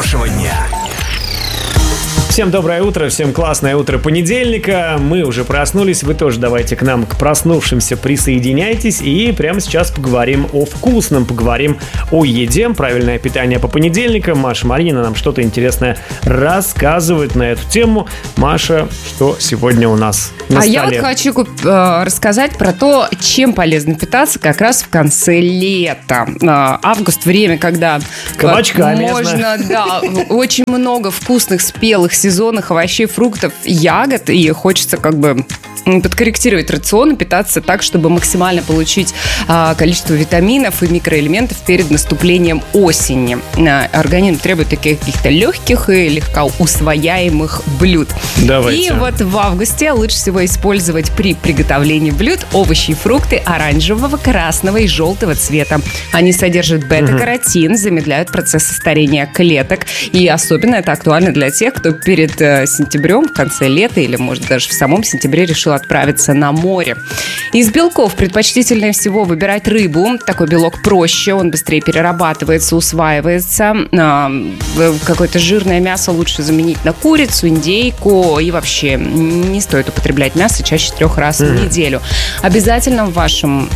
хорошего дня! Всем доброе утро, всем классное утро понедельника. Мы уже проснулись, вы тоже давайте к нам, к проснувшимся присоединяйтесь. И прямо сейчас поговорим о вкусном, поговорим о еде. Правильное питание по понедельникам. Маша Маринина нам что-то интересное рассказывает на эту тему. Маша, что сегодня у нас на столе? Я вот хочу рассказать про то, чем полезно питаться как раз в конце лета. Август — время, когда кабачками можно, да, очень много вкусных, спелых, сезонных овощей, фруктов, ягод, и хочется как бы подкорректировать рацион и питаться так, чтобы максимально получить количество витаминов и микроэлементов перед наступлением осени. Организм требует таких каких-то легких и легко усвояемых блюд. Давайте. И вот в августе лучше всего использовать при приготовлении блюд овощи и фрукты оранжевого, красного и желтого цвета. Они содержат бета-каротин, замедляют процесс старения клеток. И особенно это актуально для тех, кто перед сентябрем, в конце лета или, может, даже в самом сентябре решил отправиться на море. Из белков предпочтительнее всего выбирать рыбу. Такой белок проще, он быстрее перерабатывается, усваивается. Какое-то жирное мясо лучше заменить на курицу, индейку. И вообще не стоит употреблять мясо чаще 3 раз в неделю. Обязательно в вашем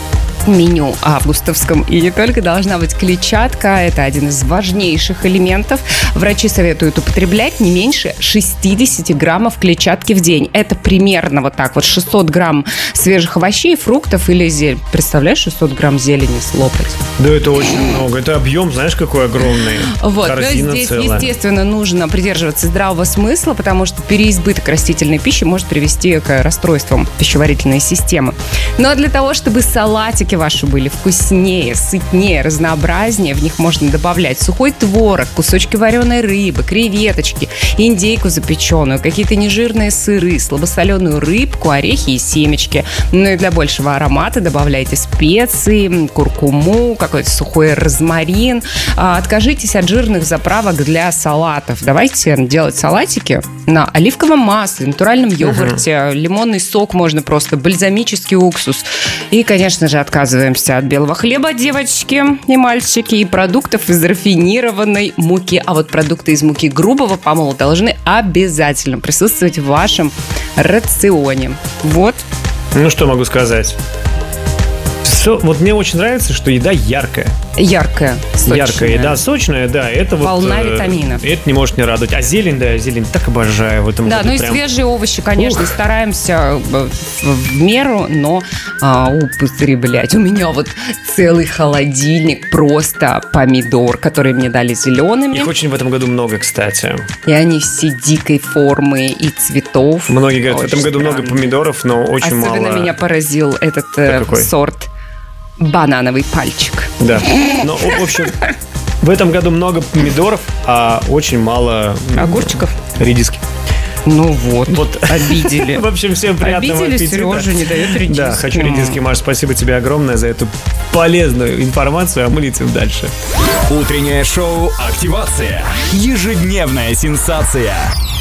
меню августовском и не только должна быть клетчатка. Это один из важнейших элементов. Врачи советуют употреблять не меньше 60 граммов клетчатки в день. Это примерно вот так вот 600 грамм свежих овощей, фруктов или зелень. Представляешь, 600 грамм зелени слопать? Да, это очень много. Это объем, знаешь, какой огромный. Вот, корзина здесь, целая. естественно, нужно придерживаться здравого смысла, потому что переизбыток растительной пищи может привести к расстройствам пищеварительной системы. Ну а для того, чтобы салатики ваши были вкуснее, сытнее, разнообразнее, в них можно добавлять сухой творог, кусочки вареной рыбы, креветочки, индейку запеченную, какие-то нежирные сыры, слабосоленую рыбку, орехи и семечки. Ну и для большего аромата добавляйте специи, куркуму, какой-то сухой розмарин. Откажитесь от жирных заправок для салатов. Давайте делать салатики на оливковом масле, натуральном йогурте, лимонный сок можно просто, бальзамический уксус. И, конечно же, отказываемся от белого хлеба, девочки и мальчики, и продуктов из рафинированной муки. А вот продукты из муки грубого помола должны обязательно присутствовать в вашем рационе. Вот. Ну, что могу сказать? Все, вот мне очень нравится, что еда яркая. Яркая, сочная. Яркая еда, сочная, да. Это волна вот, витаминов. Это не может не радовать. А зелень, да, зелень так обожаю в этом году. Да, ну и прям. свежие овощи, конечно, стараемся в меру, но употреблять. У меня вот целый холодильник просто помидор, которые мне дали зелеными. Их очень в этом году много, кстати. И они все дикой формы и цветов. Многие говорят, в этом году странно. много помидоров, но очень мало. Особенно меня поразил этот сорт банановый пальчик. Да. Но, в общем, в этом году много помидоров, а очень мало огурчиков, редиски. Ну вот, обидели. В общем, всем приятного аппетита. Обидели, Сережа не дает редиски. Да, хочу редиски, Маш, спасибо тебе огромное за эту полезную информацию, а мы летим дальше. Утреннее шоу «Активация». Ежедневная сенсация.